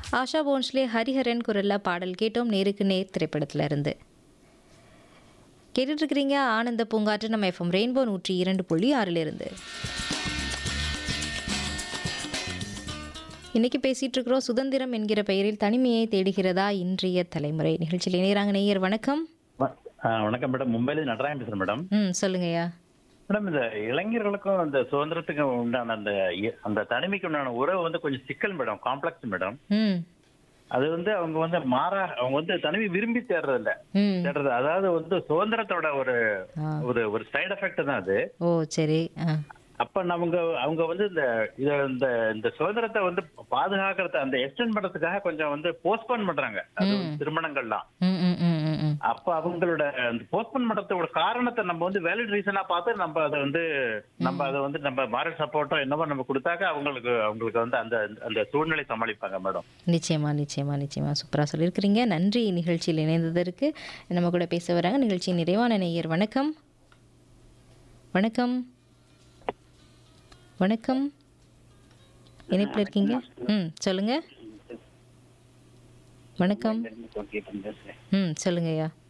ஆஷா போன்ஸ்லே ஹரிஹரன் குரல்ல பாடல் கேட்டோம் நேருக்கு நேர் திரைப்படத்துல இருந்து. கேட்டுட்டு இருக்கிறீங்க ஆனந்த பூங்காற்று நம்ம எஃப்எம் ரெயின்போ 102.6 இருந்து. இன்னைக்கு பேசிட்டு இருக்கிறோம் சுதந்திரம் என்கிற பெயரில் தனிமையை தேடுகிறதா இன்றைய தலைமுறை. நிகழ்ச்சியில் இணையறாங்க நேயர் வணக்கம். வணக்கம் மேடம். மும்பைல நடராஜன் பேசுறேன் மேடம். சொல்லுங்கய்யா. மேடம், இந்த இளைஞர்களுக்கும் அந்த சுதந்திரத்துக்கும் உண்டான அந்த அந்த தனிமைக்கு உண்டான உறவு வந்து கொஞ்சம் சிக்கல் மேடம், காம்ப்ளெக்ஸ் மேடம். ம் அது வந்து அவங்க வந்து அவங்க வந்து தனிமை விரும்பி தேடுறது இல்ல, ம் தேடுறது அதாவது வந்து சுதந்திரத்தோட ஒரு ஆ. ஒரு ஒரு சைடு எஃபெக்ட் தான் அது. ஓ சரி. அப்ப அவங்க வந்து இந்த இந்த இந்த சுதந்திரத்தை வந்து பாதுகாக்கிறத அந்த எக்ஸ்டெண்ட் பண்றதுக்காக கொஞ்சம் வந்து போஸ்ட்போன் பண்றாங்க, அது வந்து திருமணங்கள்லாம். ம் ம் ம் ம் ம் அப்ப அவங்களோட அந்த போஸ்ட்போன் பண்றதோட காரணத்தை நம்ம வந்து வேலிட் ரீசனா பார்த்து நம்ம அதை வந்து நம்ம மாரல் சப்போர்ட்டோ என்னவோ நம்ம கொடுத்தாக்க அவங்களுக்கு வந்து அந்த அந்த சூழ்நிலை சமாளிப்பாங்க மேடம். நிச்சயமா நிச்சயமா நிச்சயமா சூப்பராக சொல்லியிருக்கிறீங்க. நன்றி நிகழ்ச்சியில் இணைந்ததற்கு. நம்ம கூட பேச வராங்க நிகழ்ச்சியின் நிறைவான நேயர். வணக்கம் வணக்கம் வணக்கம். இணைப்பில் இருக்கீங்க. சொல்லுங்க. வணக்கம். சொல்லுங்கய்யா.